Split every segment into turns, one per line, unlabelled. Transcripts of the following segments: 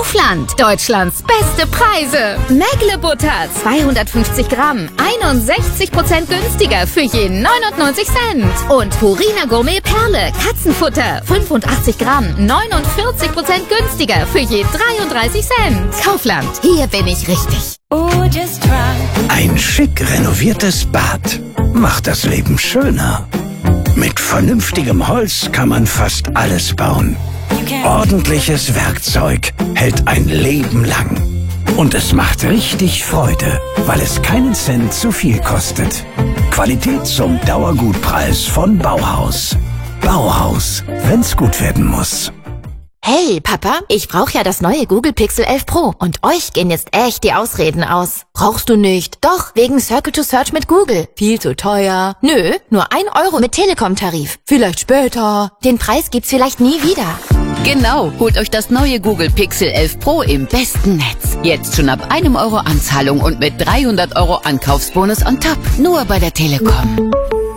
Kaufland. Deutschlands beste Preise. Mägle-Butter 250 Gramm. 61% günstiger für je 99 Cent. Und Purina Gourmet Perle Katzenfutter 85 Gramm. 49% günstiger für je 33 Cent. Kaufland. Hier bin ich richtig.
Ein schick renoviertes Bad macht das Leben schöner. Mit vernünftigem Holz kann man fast alles bauen. Ordentliches Werkzeug hält ein Leben lang. Und es macht richtig Freude, weil es keinen Cent zu viel kostet. Qualität zum Dauergutpreis von Bauhaus. Bauhaus, wenn's gut werden muss.
Hey, Papa, ich brauche ja das neue Google Pixel 11 Pro und euch gehen jetzt echt die Ausreden aus. Brauchst du nicht? Doch, wegen Circle to Search mit Google. Viel zu teuer. Nö, nur 1 Euro mit Telekom-Tarif. Vielleicht später. Den Preis gibt's vielleicht nie wieder.
Genau, holt euch das neue Google Pixel 11 Pro im besten Netz. Jetzt schon ab 1 Euro Anzahlung und mit 300 Euro Ankaufsbonus on top. Nur bei der Telekom.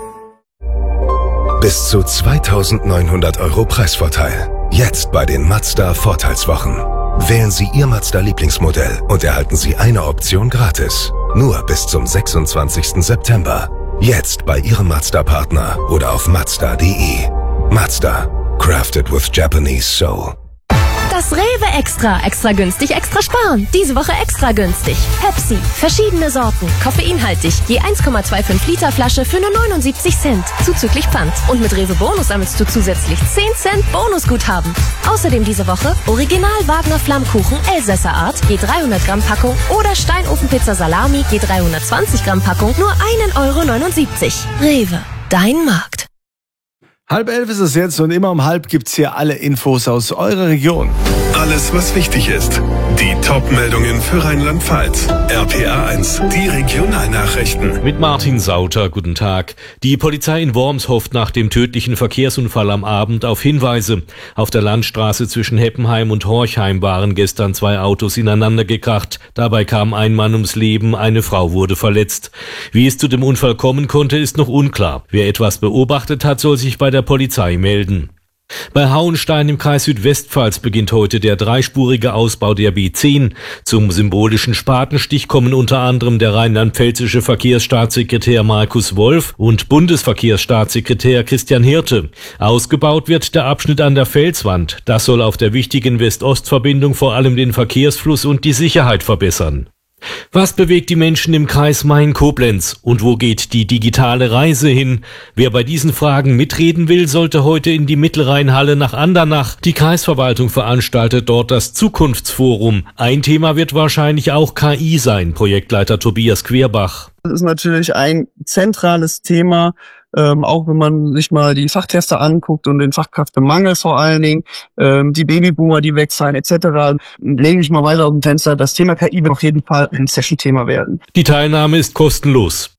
Bis zu 2.900 Euro Preisvorteil. Jetzt bei den Mazda Vorteilswochen. Wählen Sie Ihr Mazda Lieblingsmodell und erhalten Sie eine Option gratis. Nur bis zum 26. September. Jetzt bei Ihrem Mazda-Partner oder auf Mazda.de. Mazda. Crafted with Japanese soul.
Das Rewe Extra. Extra günstig, extra sparen. Diese Woche extra günstig. Pepsi. Verschiedene Sorten. Koffeinhaltig. Je 1,25 Liter Flasche für nur 79 Cent. Zuzüglich Pfand. Und mit Rewe Bonus sammelst du zusätzlich 10 Cent Bonusguthaben. Außerdem diese Woche Original Wagner Flammkuchen Elsässer Art. Je 300 Gramm Packung. Oder Steinofenpizza Salami. Je 320 Gramm Packung. Nur 1,79 Euro. Rewe. Dein Markt.
10:30 ist es jetzt und immer um 10:30 gibt's hier alle Infos aus eurer Region.
Alles, was wichtig ist. Die Top-Meldungen für Rheinland-Pfalz. RPA 1, die Regionalnachrichten.
Mit Martin Sauter, guten Tag. Die Polizei in Worms hofft nach dem tödlichen Verkehrsunfall am Abend auf Hinweise. Auf der Landstraße zwischen Heppenheim und Horchheim waren gestern 2 Autos ineinander gekracht. Dabei kam ein Mann ums Leben, eine Frau wurde verletzt. Wie es zu dem Unfall kommen konnte, ist noch unklar. Wer etwas beobachtet hat, soll sich bei der Polizei melden. Bei Hauenstein im Kreis Südwestpfalz beginnt heute der dreispurige Ausbau der B10. Zum symbolischen Spatenstich kommen unter anderem der rheinland-pfälzische Verkehrsstaatssekretär Markus Wolf und Bundesverkehrsstaatssekretär Christian Hirte. Ausgebaut wird der Abschnitt an der Felswand. Das soll auf der wichtigen West-Ost-Verbindung vor allem den Verkehrsfluss und die Sicherheit verbessern. Was bewegt die Menschen im Kreis Main-Koblenz und wo geht die digitale Reise hin? Wer bei diesen Fragen mitreden will, sollte heute in die Mittelrheinhalle nach Andernach. Die Kreisverwaltung veranstaltet dort das Zukunftsforum. Ein Thema wird wahrscheinlich auch KI sein, Projektleiter Tobias Querbach.
Das ist natürlich ein zentrales Thema, auch wenn man sich mal die Fachtester anguckt und den Fachkräftemangel vor allen Dingen, die Babyboomer, die wegfallen etc. Lege ich mal weiter auf dem Fenster. Das Thema KI wird auf jeden Fall ein Session-Thema werden.
Die Teilnahme ist kostenlos.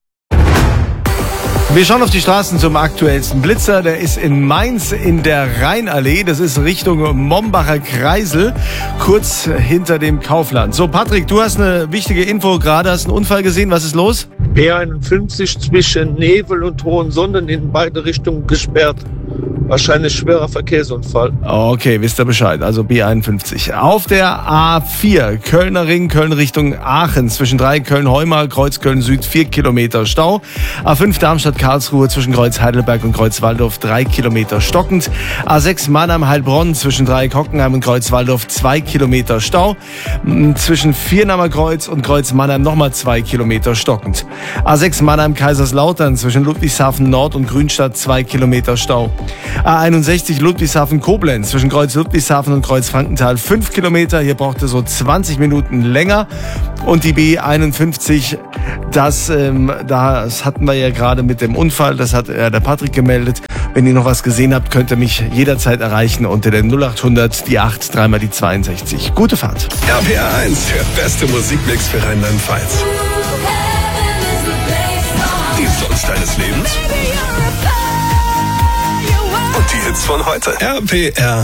Wir schauen auf die Straßen zum aktuellsten Blitzer. Der ist in Mainz in der Rheinallee. Das ist Richtung Mombacher Kreisel, kurz hinter dem Kaufland. So, Patrick, du hast eine wichtige Info. Gerade hast einen Unfall gesehen. Was ist los?
B51 zwischen Nevel und Hohensonnen in beide Richtungen gesperrt. Wahrscheinlich schwerer Verkehrsunfall.
Okay, wisst ihr Bescheid. Also B51. Auf der A4 Kölner Ring, Köln Richtung Aachen. Zwischen 3 Köln-Heumar, Kreuz Köln-Süd 4 Kilometer Stau. A5 Darmstadt-Karlsruhe zwischen Kreuz Heidelberg und Kreuz Waldorf 3 Kilometer stockend. A6 Mannheim-Heilbronn zwischen 3 Hockenheim und Kreuz Waldorf 2 Kilometer Stau. Zwischen Viernamer Kreuz und Kreuz Mannheim nochmal 2 Kilometer stockend. A6 Mannheim-Kaiserslautern zwischen Ludwigshafen Nord und Grünstadt 2 Kilometer Stau. A61 Ludwigshafen-Koblenz zwischen Kreuz Ludwigshafen und Kreuz Frankenthal 5 Kilometer. Hier braucht es so 20 Minuten länger. Und die B51, das hatten wir ja gerade mit dem Unfall. Das hat der Patrick gemeldet. Wenn ihr noch was gesehen habt, könnt ihr mich jederzeit erreichen unter der 0800 die 8 dreimal die 62. Gute Fahrt.
RPA 1, der beste Musikmix für Rheinland-Pfalz. Die Songs deines Lebens. Und die Hits von heute. RPR